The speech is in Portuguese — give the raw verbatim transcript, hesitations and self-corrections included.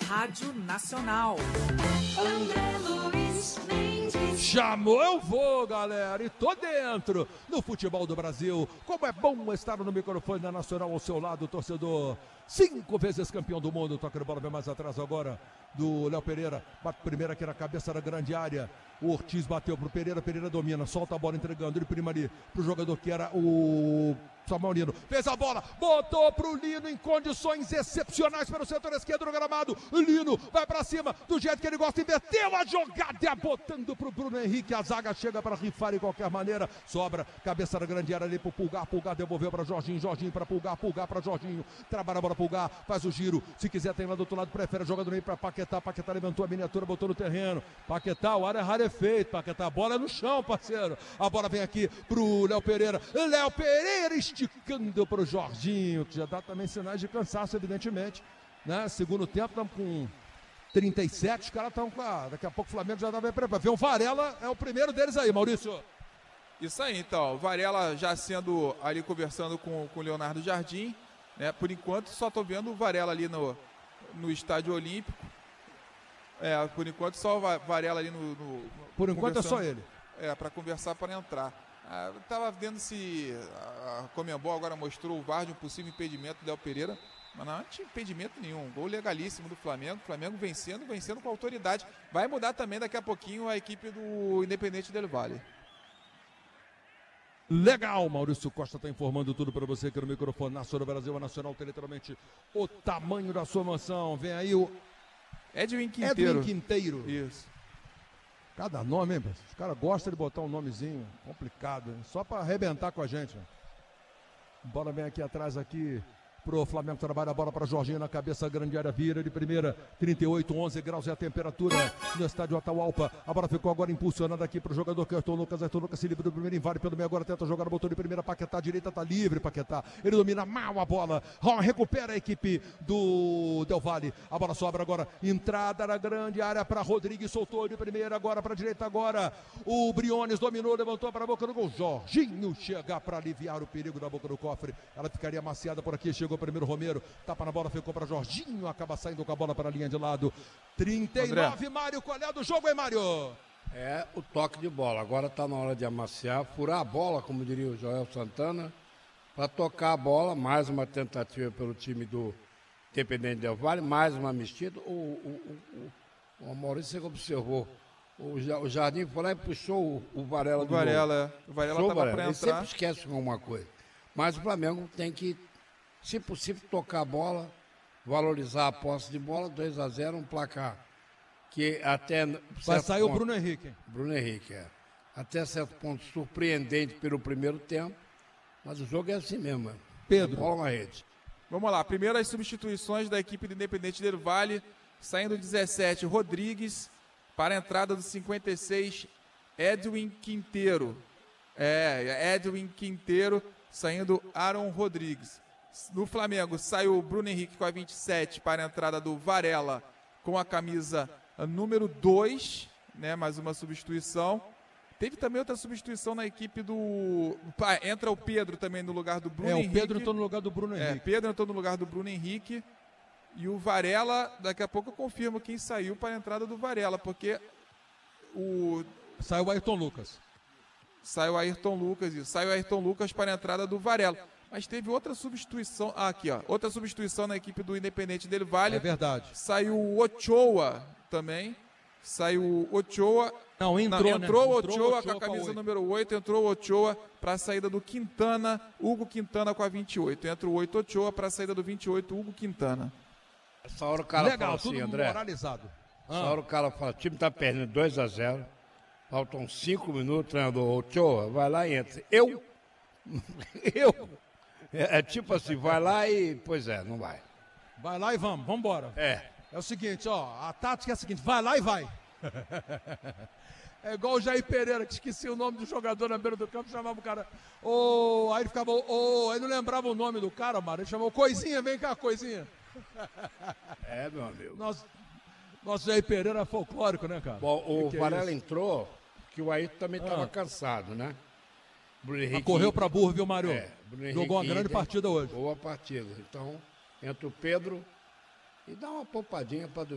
Rádio Nacional. André Luiz Mendes. Chamou, eu vou, galera, e tô dentro no futebol do Brasil. Como é bom estar no microfone da Nacional ao seu lado, torcedor. Cinco vezes campeão do mundo, toca de bola bem mais atrás agora do Léo Pereira. Bate primeiro aqui na cabeça da grande área. O Ortiz bateu pro Pereira, Pereira domina, solta a bola entregando. Ele prima ali pro jogador que era o Samuel Lino. Fez a bola, botou pro Lino em condições excepcionais pelo setor esquerdo do gramado. O Lino vai pra cima do jeito que ele gosta, inverteu a jogada, botando pro Bruno Henrique. A zaga chega para rifar de qualquer maneira. Sobra, cabeça da grande área ali pro Pulgar. Pulgar devolveu pra Jorginho, Jorginho pra Pulgar, Pulgar pra Jorginho. Trabalha a bola Pulgar, faz o giro. Se quiser tem lá do outro lado, prefere a jogada no meio pra Paquetá. Paquetá levantou a miniatura, botou no terreno. Paquetá, o área rara é feito. Paquetá, a bola é no chão, parceiro. A bola vem aqui pro Léo Pereira. Léo Pereira esticando pro Jorginho, que já dá também sinais de cansaço, evidentemente, né? Segundo tempo, estamos com trinta e sete, os caras estão com a... Daqui a pouco o Flamengo já vai preparar. Vê o Varela, é o primeiro deles aí, Maurício. Isso aí, então. O Varela já sendo ali conversando com, com o Leonardo Jardim, né? Por enquanto, só tô vendo o Varela ali no, no Estádio Olímpico. É, por enquanto, só o Varela ali no... no por enquanto é só ele. É, para conversar, para entrar. Ah, estava vendo se a Conmebol agora mostrou o V A R de um possível impedimento do Léo Pereira, mas não tinha impedimento nenhum. Gol legalíssimo do Flamengo. Flamengo vencendo, vencendo com autoridade. Vai mudar também daqui a pouquinho a equipe do Independente Del Valle. Legal, Maurício Costa está informando tudo para você aqui no microfone Nacional Brasil. A Nacional tem literalmente o tamanho da sua mansão. Vem aí o Edwin Quinteiro. Edwin Quinteiro. Isso. Cada nome, hein, os caras gostam de botar um nomezinho complicado, hein? Só para arrebentar com a gente, né? Bola vem aqui atrás aqui pro Flamengo, trabalha a bola para Jorginho na cabeça, grande área, vira de primeira, trinta e oito, onze graus é a temperatura no estádio Atahualpa. A bola ficou agora impulsionada aqui pro jogador que é Ayrton Lucas. Ayrton Lucas se livra do primeiro, invade pelo meio, agora tenta jogar, botou de primeira, Paquetá, direita, tá livre, Paquetá. Ele domina mal a bola, recupera a equipe do Del Valle. A bola sobra agora, entrada na grande área para Rodrigues, soltou de primeira, agora para direita, agora o Briones dominou, levantou para a boca do gol. Jorginho chega para aliviar o perigo da boca do cofre. Ela ficaria amaciada por aqui, chegou primeiro Romero, tapa na bola, ficou para Jorginho, acaba saindo com a bola para a linha de lado. trinta e nove, André. Mário, qual é do jogo, hein, Mário? É o toque de bola, agora está na hora de amaciar, furar a bola, como diria o Joel Santana, para tocar a bola, mais uma tentativa pelo time do Independente Del Valle, mais uma mexida. O, o, o, o Maurício observou, o Jardim foi lá e puxou o, o Varela o de Varela, novo. O Varela estava para entrar. Ele sempre esquece alguma coisa, mas o Flamengo tem que, se possível, tocar a bola, valorizar a posse de bola. Dois a zero, um placar que até... Vai sair ponto, o Bruno Henrique. Bruno Henrique, é. Até certo ponto surpreendente pelo primeiro tempo, mas o jogo é assim mesmo. Pedro. É bola na rede. Vamos lá, primeiras substituições da equipe do Independente Del Valle, saindo dezessete, Rodrigues, para a entrada do cinquenta e seis, Edwin Quinteiro. É, Edwin Quinteiro, saindo Aaron Rodrigues. No Flamengo saiu o Bruno Henrique com a vinte e sete para a entrada do Varela com a camisa número dois, né? Mais uma substituição. Teve também outra substituição na equipe do... Ah, entra o Pedro também no lugar do Bruno é, Henrique. É, o Pedro entrou no lugar do Bruno Henrique. É, Pedro entrou no lugar do Bruno Henrique. E o Varela, daqui a pouco eu confirmo quem saiu para a entrada do Varela, porque o... Saiu o Ayrton Lucas. Saiu o Ayrton Lucas, isso. Saiu o Ayrton Lucas para a entrada do Varela. Mas teve outra substituição. Ah, aqui, ó. Outra substituição na equipe do Independente Del Valle. É verdade. Saiu o Ochoa também. Saiu o Ochoa. Não, entrou, Não, entrou né? o Entrou Ochoa, Ochoa com a camisa com a número oito. Entrou o Ochoa para a saída do Quintana. Hugo Quintana com a vinte e oito. Entra o oito Ochoa para a saída do vinte e oito, Hugo Quintana. Essa hora o cara Legal, fala assim, tudo André. moralizado. Ah. Essa hora o cara fala, o time está perdendo dois a zero. Faltam cinco minutos, treinador Ochoa, vai lá e entra. Eu? Eu? É, é tipo assim, vai lá e... Pois é, não vai. Vai lá e vamos, vamos embora. É. É o seguinte, ó, a tática é a seguinte, vai lá e vai. É igual o Jair Pereira, que esquecia o nome do jogador na beira do campo, chamava o cara, ô, oh, aí ele ficava, ô, oh, aí não lembrava o nome do cara, mano, ele chamou, Coisinha, vem cá, Coisinha. É, meu amigo. Nosso, nosso Jair Pereira é folclórico, né, cara? Bom, o que que Varela é entrou, que o Ayrton também estava ah. cansado, né? Bruno Henrique, correu pra burro, viu, Mário? É, jogou uma grande partida hoje. Boa partida. Então, entra o Pedro e dá uma poupadinha para